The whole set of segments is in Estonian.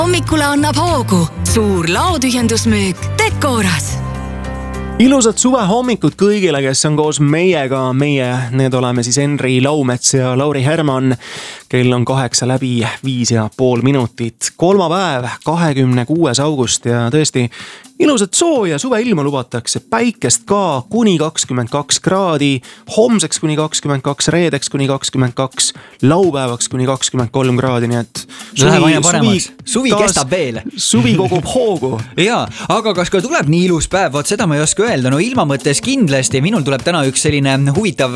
Hommikule annab hoogu suur laotühjendusmüük Decoras. Ilusat suve hommikut kõigile, kes on koos meiega. Need oleme siis Henri Laumets ja Lauri Herman. Kell on 8:05 minutit. Kolmapäev, 26. august ja tõesti ilusat sooja suveilma lubatakse. Päikest ka kuni 22 kraadi, homseks kuni 22, reedeks kuni 22, laupäevaks kuni 23 kraadi, nii et suvi kestab veel. Suvi kogub hoogu. Jaa, aga kas ka tuleb nii ilus päev? Vaat seda ma ei oska öelda. No ilma mõttes kindlasti. Minul tuleb täna üks selline huvitav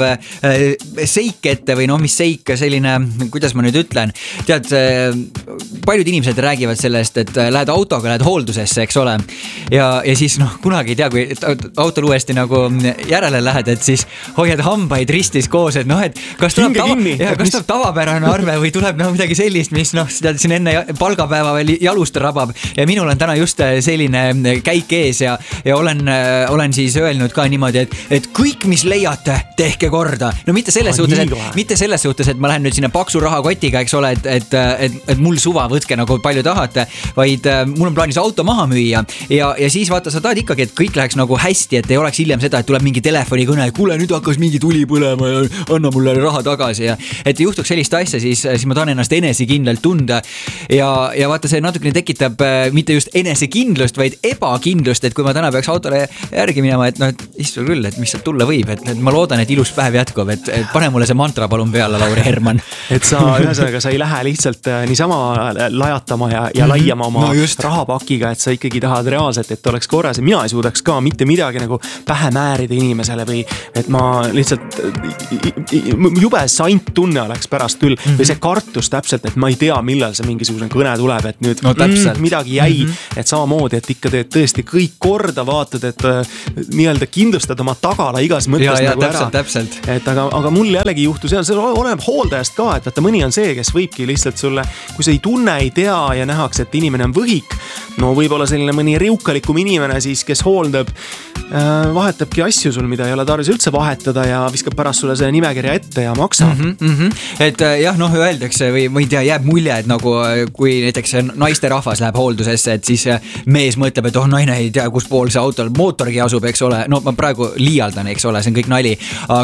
seik ette või mis seik, selline, kuidas ma nüüd ütlen. Tead, paljud inimesed räägivad sellest, et lähed autoga, lähed hooldusesse, eks ole. Ja siis kunagi ei tea, kui autol uuesti nagu järele lähed, et siis hoiad hambaid ristis koos, et et kas tuleb tavapärane arve või tuleb midagi sellist, mis tead, siin enne palgapäeva veel jalust rabab. Ja minul on täna just selline käik ees ja olen siis öelnud ka niimoodi, et kõik, mis leiate, tehke korda. No mitte selles suhtes, et ma lähen nüüd sinna paksu rahakotiga, eks ole, et mul suva võtke nagu palju tahate, vaid mul on plaanis auto maha müüa ja siis vaata, sa tahad ikkagi, et kõik läheks nagu hästi, et ei oleks hiljem seda, et tuleb mingi telefonikõne, kuule, nüüd hakkas mingi tuli põlema ja anna mulle raha tagasi ja et juhtuks sellist asja, siis ma tahan ennast enesekindlalt tunda ja vaata, see natukene tekitab mitte just enesekindlust, vaid ebakindlust, et kui ma täna peaks autole järgi minema, et istu küll, et mis sealt tulla võib, et ma loodan, et ilus päev jätkub, et pane mulle see mantra palun peale, Lauri Herman. Et ühesõnaga sa ei lähe lihtsalt niisama lajatama ja laiama oma rahapakiga, et sa ikkagi tahad reaalselt, et oleks korras ja mina ei suudaks ka mitte midagi nagu pähe määrida inimesele või et ma lihtsalt jube sant tunne oleks pärast küll või see kartus täpselt, et ma ei tea, millal see mingisugune kõne tuleb, et nüüd midagi jäi, et samamoodi, et ikka teed tõesti kõik korda, vaatad, et nii-öelda kindlustad oma tagala igas mõttes nagu täpselt. Et aga mul jällegi juhtus ja see oleneb hooldajast ka, et mõni on see, kes võibki lihtsalt sulle, kui sa ei tunne, ei tea ja nähakse, et inimene on võhik, no võib-olla selline mõni riukalikum inimene siis, kes hooldab, vahetabki asju sul, mida ei ole tarvis üldse vahetada ja viskab pärast sulle selle nimekirja ette ja maksab. Et jah, öeldakse või ma ei tea, jääb mulje, et nagu kui näiteks naiste rahvas läheb hooldusesse, et siis mees mõtleb, et naine ei tea, kus pool see autol mootorgi asub, eks ole. No ma praegu liialdan, eks ole, see on kõik nali,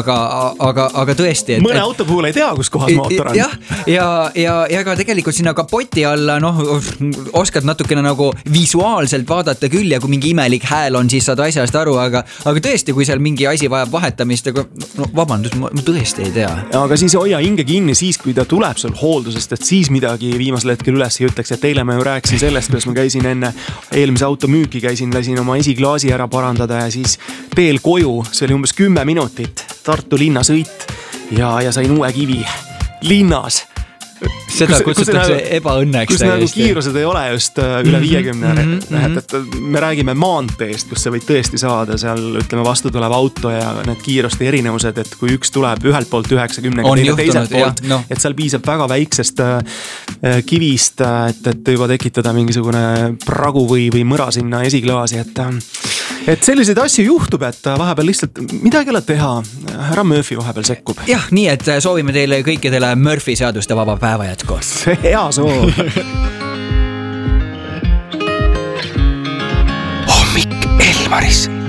aga tõesti. Mõne auto puhul ei tea, kus kohas mootor on. Ja ka tegelikult sinna kapoti alla, oskad natukene nagu visuaalselt vaadata küll ja kui mingi imelik hääl on, siis saad asjast aru, aga tõesti, kui seal mingi asi vajab vahetamist, aga vabandust, ma tõesti ei tea. Aga siis hoia hinge kinni siis, kui ta tuleb sul hooldusest, et siis midagi viimasel hetkel üles ei ütleks, et eile ma ju rääkisin sellest, kuidas ma käisin enne eelmise auto müüki, lasin oma esiklaasi ära parandada ja siis teel koju, see oli umbes 10 minutit Tartu linna sõit ja sain uue kivi linnas. Seda kutsutakse ebaõnneks. Kus nagu kiirused ei ole just üle 50. Et me räägime maanteest, kus sa võid tõesti saada seal, ütleme, vastu tuleb auto ja need kiiruste erinevused, et kui üks tuleb ühelt poolt 90, teine teiselt poolt, et seal piisab väga väiksest kivist, et juba tekitada mingisugune pragu või mõra sinna esiklaasi, et selliseid asju juhtub, et vahepeal lihtsalt midagi ei ole teha. Härra Murphy vahepeal sekkub. Jah, nii et soovime teile kõikidele Murphy seaduste vaba päeva jätku. Hea soov. Hommik Elmaris.